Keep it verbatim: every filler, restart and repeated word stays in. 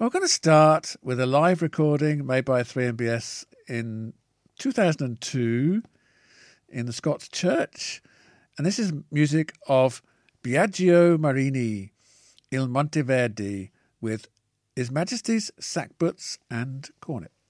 Well, we're going to start with a live recording made by three M B S in two thousand two in the Scots Church. And this is music of Biagio Marini, Il Monteverde, with His Majesty's Sackbuts and Cornet.